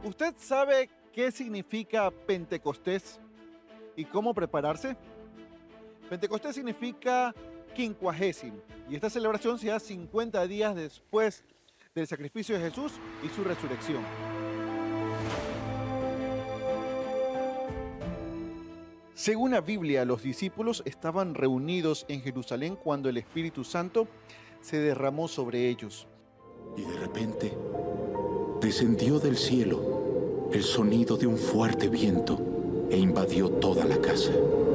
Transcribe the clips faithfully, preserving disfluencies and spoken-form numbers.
¿Usted sabe qué significa Pentecostés y cómo prepararse? Pentecostés significa quincuagésimo y esta celebración se da cincuenta días después del sacrificio de Jesús y su resurrección. Según la Biblia, los discípulos estaban reunidos en Jerusalén cuando el Espíritu Santo se derramó sobre ellos. Y de repente descendió del cielo el sonido de un fuerte viento e invadió toda la casa.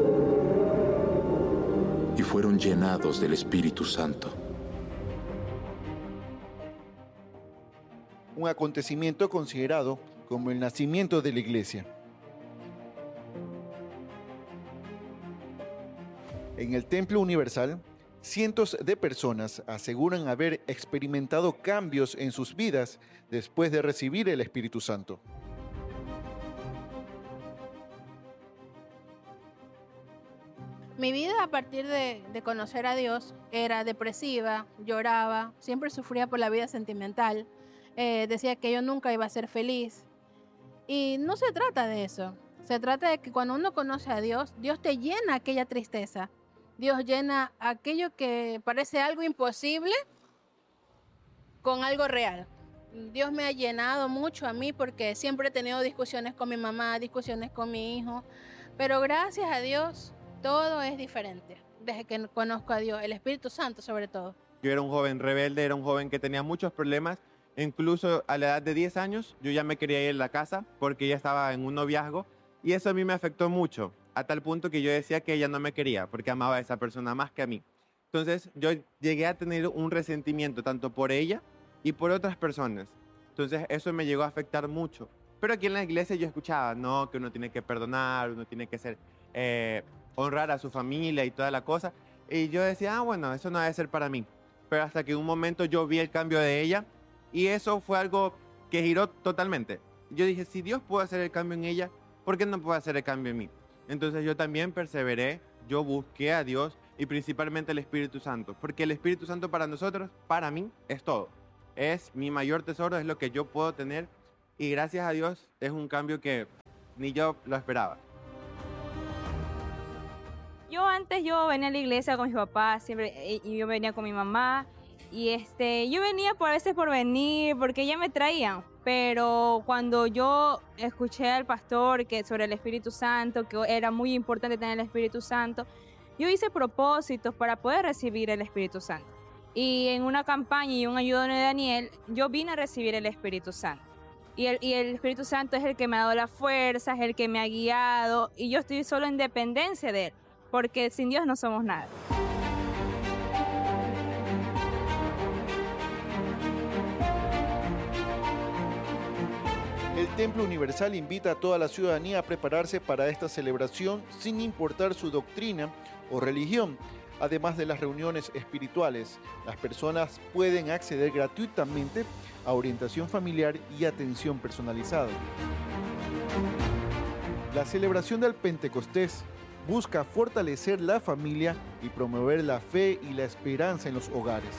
Y fueron llenados del Espíritu Santo. Un acontecimiento considerado como el nacimiento de la iglesia. En el Templo Universal, cientos de personas aseguran haber experimentado cambios en sus vidas después de recibir el Espíritu Santo. Mi vida a partir de, de conocer a Dios era depresiva, lloraba, siempre sufría por la vida sentimental, eh, decía que yo nunca iba a ser feliz. Y no se trata de eso, se trata de que cuando uno conoce a Dios, Dios te llena aquella tristeza. Dios llena aquello que parece algo imposible con algo real. Dios me ha llenado mucho a mí porque siempre he tenido discusiones con mi mamá, discusiones con mi hijo, pero gracias a Dios todo es diferente desde que conozco a Dios, el Espíritu Santo sobre todo. Yo era un joven rebelde, era un joven que tenía muchos problemas, incluso a la edad de diez años yo ya me quería ir a la casa porque ya estaba en un noviazgo y eso a mí me afectó mucho. A tal punto que yo decía que ella no me quería porque amaba a esa persona más que a mí. Entonces yo llegué a tener un resentimiento tanto por ella y por otras personas. Entonces eso me llegó a afectar mucho. Pero aquí en la iglesia yo escuchaba, no, que uno tiene que perdonar, uno tiene que ser, eh, honrar a su familia y toda la cosa. Y yo decía, ah, bueno, eso no debe ser para mí. Pero hasta que en un momento yo vi el cambio de ella y eso fue algo que giró totalmente. Yo dije, si Dios puede hacer el cambio en ella, ¿por qué no puede hacer el cambio en mí? Entonces yo también perseveré, yo busqué a Dios y principalmente el Espíritu Santo, porque el Espíritu Santo para nosotros, para mí, es todo. Es mi mayor tesoro, es lo que yo puedo tener y gracias a Dios es un cambio que ni yo lo esperaba. Yo antes yo venía a la iglesia con mis papás, siempre, y yo venía con mi mamá y este, yo venía por a veces por venir, porque ella me traían. Pero cuando yo escuché al pastor que sobre el Espíritu Santo, que era muy importante tener el Espíritu Santo, yo hice propósitos para poder recibir el Espíritu Santo. Y en una campaña y un ayudón de Daniel, yo vine a recibir el Espíritu Santo. Y el, y el Espíritu Santo es el que me ha dado la fuerza, es el que me ha guiado, y yo estoy solo en dependencia de Él, porque sin Dios no somos nada. El Templo Universal invita a toda la ciudadanía a prepararse para esta celebración sin importar su doctrina o religión. Además de las reuniones espirituales, las personas pueden acceder gratuitamente a orientación familiar y atención personalizada. La celebración del Pentecostés busca fortalecer la familia y promover la fe y la esperanza en los hogares.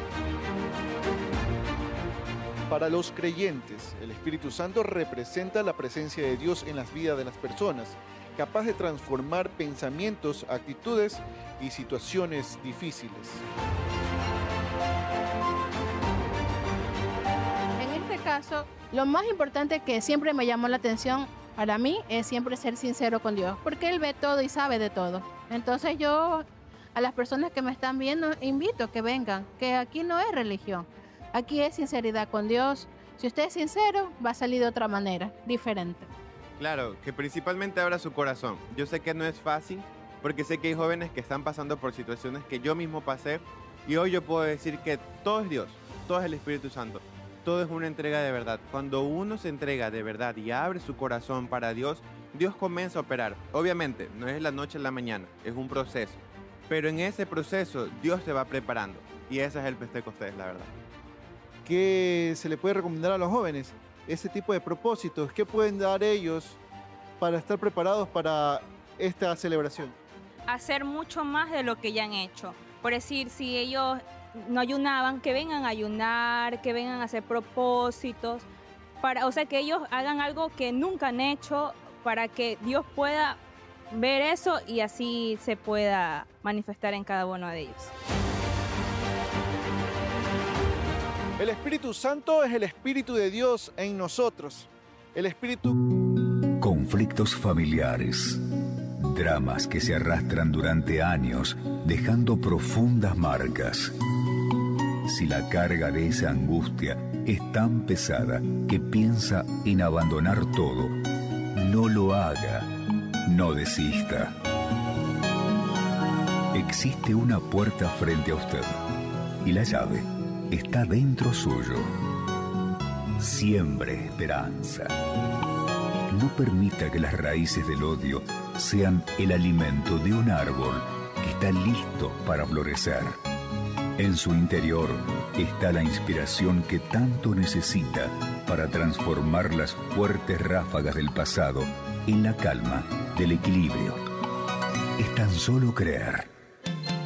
Para los creyentes, el Espíritu Santo representa la presencia de Dios en las vidas de las personas, capaz de transformar pensamientos, actitudes y situaciones difíciles. En este caso, lo más importante que siempre me llamó la atención para mí es siempre ser sincero con Dios, porque Él ve todo y sabe de todo. Entonces yo a las personas que me están viendo invito a que vengan, que aquí no es religión. Aquí es sinceridad con Dios. Si usted es sincero, va a salir de otra manera, diferente. Claro, que principalmente abra su corazón. Yo sé que no es fácil, porque sé que hay jóvenes que están pasando por situaciones que yo mismo pasé, y hoy yo puedo decir que todo es Dios, todo es el Espíritu Santo, todo es una entrega de verdad. Cuando uno se entrega de verdad y abre su corazón para Dios, Dios comienza a operar. Obviamente, no es la noche a la mañana, es un proceso. Pero en ese proceso, Dios te va preparando. Y ese es el Pentecostés, la verdad. ¿Qué se le puede recomendar a los jóvenes? Ese tipo de propósitos, ¿qué pueden dar ellos para estar preparados para esta celebración? Hacer mucho más de lo que ya han hecho. Por decir, si ellos no ayunaban, que vengan a ayunar, que vengan a hacer propósitos, para, o sea, que ellos hagan algo que nunca han hecho para que Dios pueda ver eso y así se pueda manifestar en cada uno de ellos. El Espíritu Santo es el Espíritu de Dios en nosotros. El Espíritu... Conflictos familiares, dramas que se arrastran durante años, dejando profundas marcas. Si la carga de esa angustia es tan pesada que piensa en abandonar todo, no lo haga, no desista. Existe una puerta frente a usted y la llave está dentro suyo. Siembre esperanza. No permita que las raíces del odio sean el alimento de un árbol que está listo para florecer. En su interior está la inspiración que tanto necesita para transformar las fuertes ráfagas del pasado en la calma del equilibrio. Es tan solo creer.